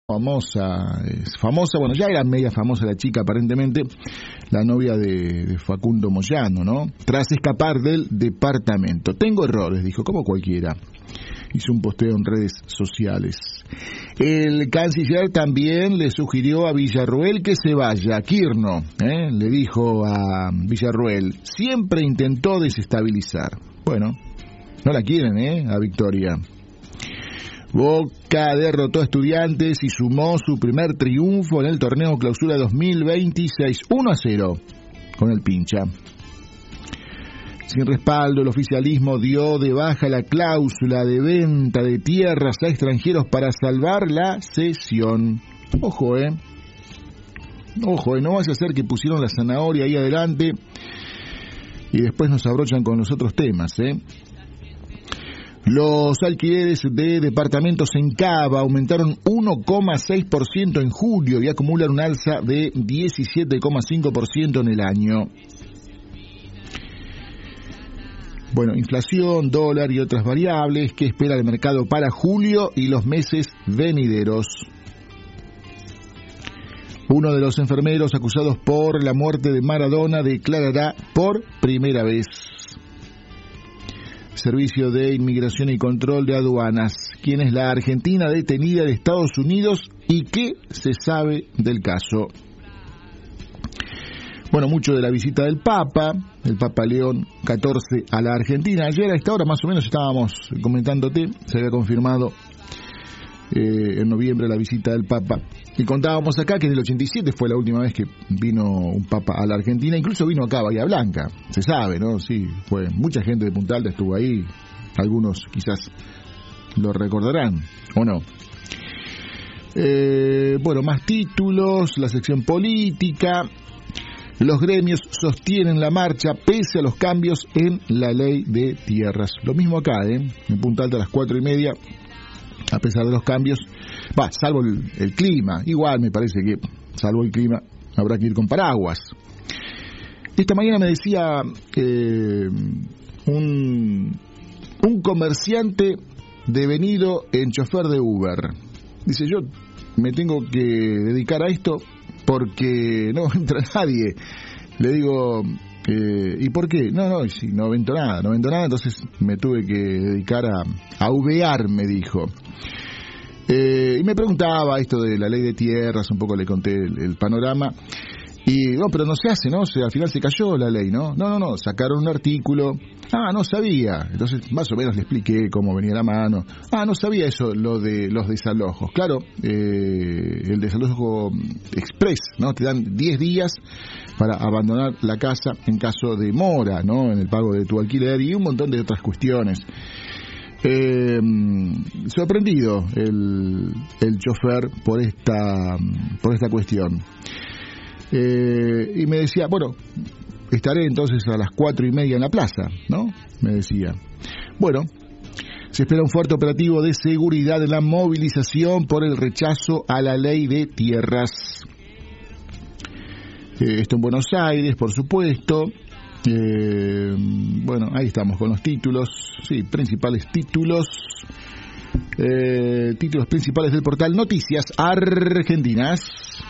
Es famosa, bueno, ya era media famosa la chica aparentemente, la novia de Facundo Moyano, ¿no? Tras escapar del departamento. Tengo errores, dijo, como cualquiera. Hizo un posteo en redes sociales. El canciller también le sugirió a Villarroel que se vaya. Quirno, le dijo a Villarroel, siempre intentó desestabilizar. Bueno, no la quieren, a Victoria. Boca derrotó a Estudiantes y sumó su primer triunfo en el torneo Clausura 2026, 1-0 con el Pincha. Sin respaldo, el oficialismo dio de baja la cláusula de venta de tierras a extranjeros para salvar la cesión. Ojo, no vaya a ser que pusieron la zanahoria ahí adelante y después nos abrochan con los otros temas, Los alquileres de departamentos en Cava aumentaron 1,6% en julio y acumulan un alza de 17,5% en el año. Bueno, inflación, dólar y otras variables. ¿Qué espera el mercado para julio y los meses venideros? Uno de los enfermeros acusados por la muerte de Maradona declarará por primera vez. Servicio de Inmigración y Control de Aduanas. ¿Quién es la argentina detenida de Estados Unidos y qué se sabe del caso? Bueno, mucho de la visita del Papa, el Papa León XIV a la Argentina. Ayer a esta hora más o menos estábamos comentándote, se había confirmado en noviembre la visita del Papa. Y contábamos acá que en el 87 fue la última vez que vino un Papa a la Argentina, incluso vino acá a Bahía Blanca, se sabe, ¿no? Sí, fue mucha gente de Punta Alta estuvo ahí, algunos quizás lo recordarán, ¿o no? Bueno, más títulos, la sección política. Los gremios sostienen la marcha pese a los cambios en la ley de tierras. Lo mismo acá, en Punta Alta a las 4:30, a pesar de los cambios, salvo el clima, igual me parece que, salvo el clima, habrá que ir con paraguas. Esta mañana me decía un comerciante devenido en chofer de Uber. Dice, yo me tengo que dedicar a esto porque no entra nadie. Le digo, ¿y por qué? No, si no vendo nada, entonces me tuve que dedicar a uvear, me dijo. Y me preguntaba esto de la ley de tierras, un poco le conté el panorama. Y, pero no se hace, ¿no? Al final se cayó la ley, ¿no? No, sacaron un artículo. No sabía. Entonces, más o menos le expliqué cómo venía la mano. No sabía eso, lo de los desalojos. Claro, el desalojo express, ¿no? Te dan 10 días para abandonar la casa en caso de mora, ¿no? En el pago de tu alquiler y un montón de otras cuestiones. Sorprendido el chofer por esta cuestión. Y me decía, bueno, estaré entonces a las 4:30 en la plaza, ¿no? Me decía. Bueno, se espera un fuerte operativo de seguridad en la movilización por el rechazo a la ley de tierras. Esto en Buenos Aires, por supuesto. Bueno, ahí estamos con los títulos, sí, principales títulos. Títulos principales del portal Noticias Argentinas.